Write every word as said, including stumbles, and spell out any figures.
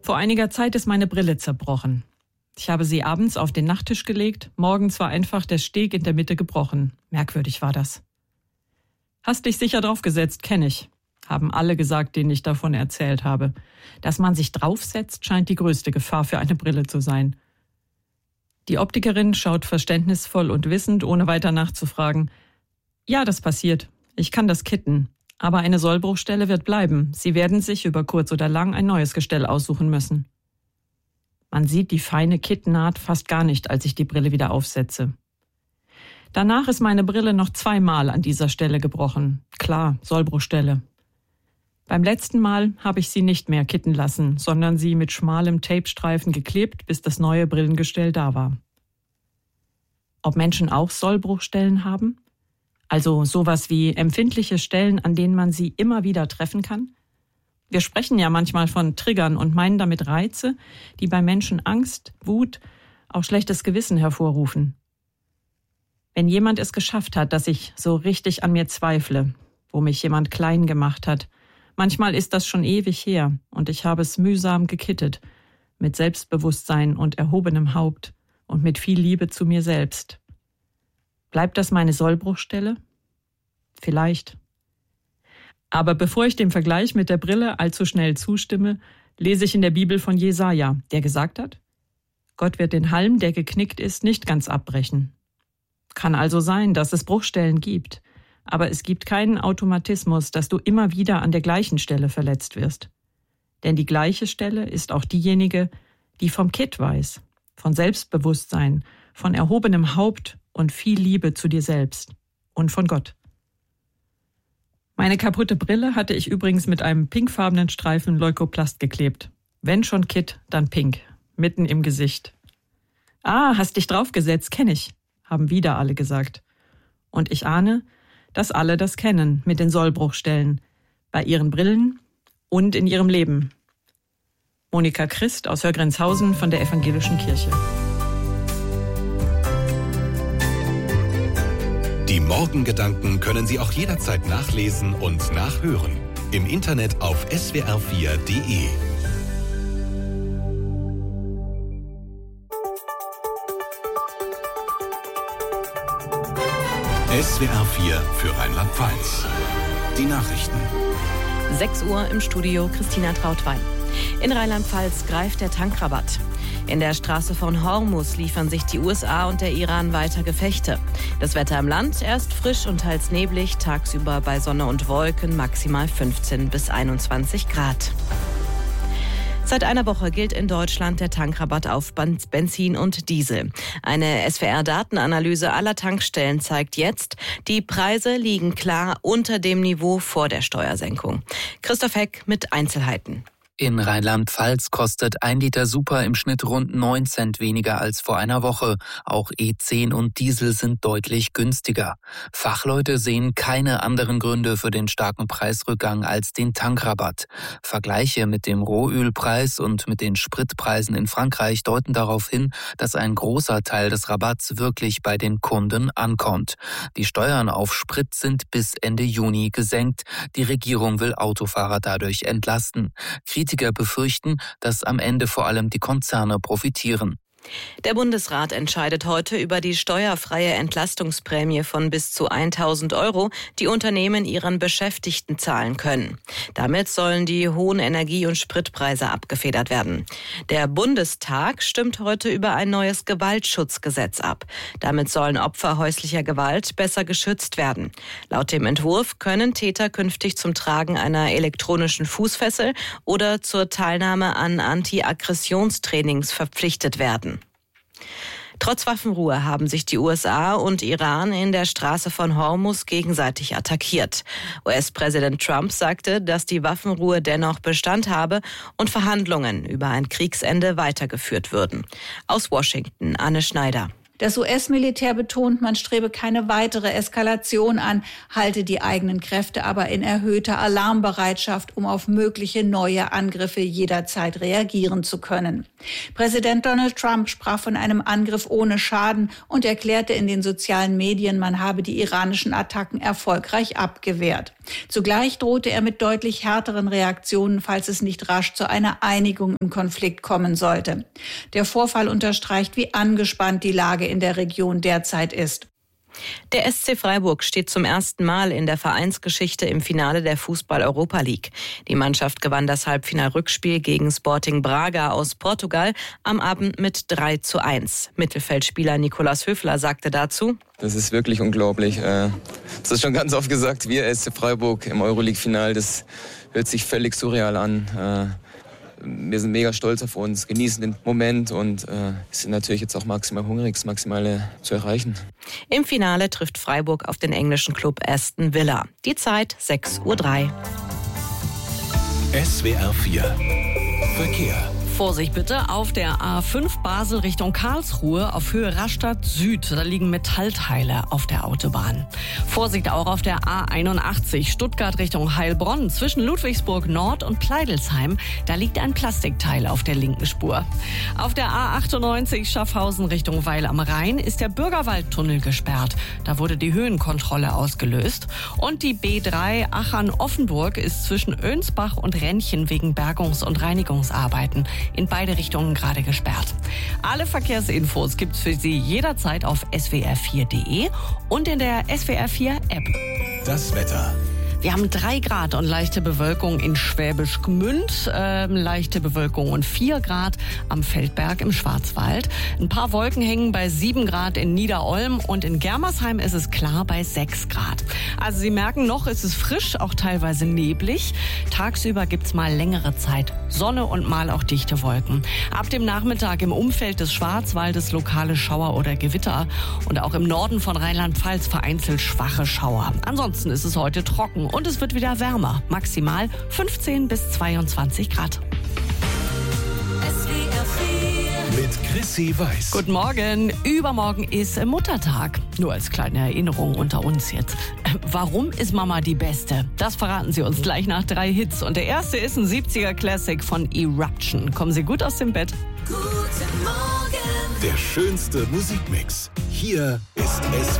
Vor einiger Zeit ist meine Brille zerbrochen. Ich habe sie abends auf den Nachttisch gelegt, morgens war einfach der Steg in der Mitte gebrochen. Merkwürdig war das. Hast dich sicher draufgesetzt, kenne ich, haben alle gesagt, denen ich davon erzählt habe. Dass man sich draufsetzt, scheint die größte Gefahr für eine Brille zu sein. Die Optikerin schaut verständnisvoll und wissend, ohne weiter nachzufragen. Ja, das passiert. Ich kann das kitten. Aber eine Sollbruchstelle wird bleiben. Sie werden sich über kurz oder lang ein neues Gestell aussuchen müssen. Man sieht die feine Kittnaht fast gar nicht, als ich die Brille wieder aufsetze. Danach ist meine Brille noch zweimal an dieser Stelle gebrochen. Klar, Sollbruchstelle. Beim letzten Mal habe ich sie nicht mehr kitten lassen, sondern sie mit schmalem Tapestreifen geklebt, bis das neue Brillengestell da war. Ob Menschen auch Sollbruchstellen haben? Also sowas wie empfindliche Stellen, an denen man sie immer wieder treffen kann? Wir sprechen ja manchmal von Triggern und meinen damit Reize, die bei Menschen Angst, Wut, auch schlechtes Gewissen hervorrufen. Wenn jemand es geschafft hat, dass ich so richtig an mir zweifle, wo mich jemand klein gemacht hat, manchmal ist das schon ewig her und ich habe es mühsam gekittet, mit Selbstbewusstsein und erhobenem Haupt und mit viel Liebe zu mir selbst. Bleibt das meine Sollbruchstelle? Vielleicht. Aber bevor ich dem Vergleich mit der Brille allzu schnell zustimme, lese ich in der Bibel von Jesaja, der gesagt hat, Gott wird den Halm, der geknickt ist, nicht ganz abbrechen. Kann also sein, dass es Bruchstellen gibt, aber es gibt keinen Automatismus, dass du immer wieder an der gleichen Stelle verletzt wirst. Denn die gleiche Stelle ist auch diejenige, die vom Kitt weiß, von Selbstbewusstsein, von erhobenem Haupt und viel Liebe zu dir selbst und von Gott. Meine kaputte Brille hatte ich übrigens mit einem pinkfarbenen Streifen Leukoplast geklebt. Wenn schon Kitt, dann pink, mitten im Gesicht. Ah, hast dich draufgesetzt, kenn ich, haben wieder alle gesagt. Und ich ahne, dass alle das kennen mit den Sollbruchstellen, bei ihren Brillen und in ihrem Leben. Monika Christ aus Hörgrenzhausen von der Evangelischen Kirche. Die Morgengedanken können Sie auch jederzeit nachlesen und nachhören. Im Internet auf s w r vier punkt d e. S W R vier für Rheinland-Pfalz. Die Nachrichten. sechs Uhr im Studio, Christina Trautwein. In Rheinland-Pfalz greift der Tankrabatt. In der Straße von Hormuz liefern sich die U S A und der Iran weiter Gefechte. Das Wetter im Land erst frisch und teils neblig, tagsüber bei Sonne und Wolken maximal fünfzehn bis einundzwanzig Grad. Seit einer Woche gilt in Deutschland der Tankrabatt auf Benzin und Diesel. Eine S W R-Datenanalyse aller Tankstellen zeigt jetzt, die Preise liegen klar unter dem Niveau vor der Steuersenkung. Christoph Heck mit Einzelheiten. In Rheinland-Pfalz kostet ein Liter Super im Schnitt rund neun Cent weniger als vor einer Woche. Auch E zehn und Diesel sind deutlich günstiger. Fachleute sehen keine anderen Gründe für den starken Preisrückgang als den Tankrabatt. Vergleiche mit dem Rohölpreis und mit den Spritpreisen in Frankreich deuten darauf hin, dass ein großer Teil des Rabatts wirklich bei den Kunden ankommt. Die Steuern auf Sprit sind bis Ende Juni gesenkt. Die Regierung will Autofahrer dadurch entlasten. Kritiker befürchten, dass am Ende vor allem die Konzerne profitieren. Der Bundesrat entscheidet heute über die steuerfreie Entlastungsprämie von bis zu tausend Euro, die Unternehmen ihren Beschäftigten zahlen können. Damit sollen die hohen Energie- und Spritpreise abgefedert werden. Der Bundestag stimmt heute über ein neues Gewaltschutzgesetz ab. Damit sollen Opfer häuslicher Gewalt besser geschützt werden. Laut dem Entwurf können Täter künftig zum Tragen einer elektronischen Fußfessel oder zur Teilnahme an Anti-Aggressionstrainings verpflichtet werden. Trotz Waffenruhe haben sich die U S A und Iran in der Straße von Hormuz gegenseitig attackiert. U S-Präsident Trump sagte, dass die Waffenruhe dennoch Bestand habe und Verhandlungen über ein Kriegsende weitergeführt würden. Aus Washington, Anne Schneider. Das U S-Militär betont, man strebe keine weitere Eskalation an, halte die eigenen Kräfte aber in erhöhter Alarmbereitschaft, um auf mögliche neue Angriffe jederzeit reagieren zu können. Präsident Donald Trump sprach von einem Angriff ohne Schaden und erklärte in den sozialen Medien, man habe die iranischen Attacken erfolgreich abgewehrt. Zugleich drohte er mit deutlich härteren Reaktionen, falls es nicht rasch zu einer Einigung im Konflikt kommen sollte. Der Vorfall unterstreicht, wie angespannt die Lage in der Region derzeit ist. Der S C Freiburg steht zum ersten Mal in der Vereinsgeschichte im Finale der Fußball-Europa League. Die Mannschaft gewann das Halbfinal-Rückspiel gegen Sporting Braga aus Portugal am Abend mit drei zu eins. Mittelfeldspieler Nikolaus Höfler sagte dazu: Das ist wirklich unglaublich. Das ist schon ganz oft gesagt, wir S C Freiburg im Euroleague-Final, das hört sich völlig surreal an. Wir sind mega stolz auf uns, genießen den Moment und äh, sind natürlich jetzt auch maximal hungrig, das Maximale zu erreichen. Im Finale trifft Freiburg auf den englischen Club Aston Villa. Die Zeit sechs Uhr drei. S W R vier Verkehr. Vorsicht bitte, auf der A fünf Basel Richtung Karlsruhe auf Höhe Rastatt Süd. Da liegen Metallteile auf der Autobahn. Vorsicht auch auf der A einundachtzig Stuttgart Richtung Heilbronn zwischen Ludwigsburg Nord und Pleidelsheim. Da liegt ein Plastikteil auf der linken Spur. Auf der A achtundneunzig Schaffhausen Richtung Weil am Rhein ist der Bürgerwaldtunnel gesperrt. Da wurde die Höhenkontrolle ausgelöst. Und die B drei Achern-Offenburg ist zwischen Önsbach und Rennchen wegen Bergungs- und Reinigungsarbeiten in beide Richtungen gerade gesperrt. Alle Verkehrsinfos gibt's für Sie jederzeit auf S W R vier Punkt de und in der S W R vier App. Das Wetter. Wir haben drei Grad und leichte Bewölkung in Schwäbisch Gmünd, äh, leichte Bewölkung und vier Grad am Feldberg im Schwarzwald. Ein paar Wolken hängen bei sieben Grad in Niederolm und in Germersheim ist es klar bei sechs Grad. Also Sie merken noch, es ist frisch, auch teilweise neblig. Tagsüber gibt's mal längere Zeit Sonne und mal auch dichte Wolken. Ab dem Nachmittag im Umfeld des Schwarzwaldes lokale Schauer oder Gewitter und auch im Norden von Rheinland-Pfalz vereinzelt schwache Schauer. Ansonsten ist es heute trocken. Und es wird wieder wärmer, maximal fünfzehn bis zweiundzwanzig Grad. Mit Chrissy Weiß. Guten Morgen. Übermorgen ist Muttertag. Nur als kleine Erinnerung unter uns jetzt. Warum ist Mama die Beste? Das verraten Sie uns gleich nach drei Hits. Und der erste ist ein siebziger Classic von Eruption. Kommen Sie gut aus dem Bett. Guten Morgen. Der schönste Musikmix. Hier ist S W R.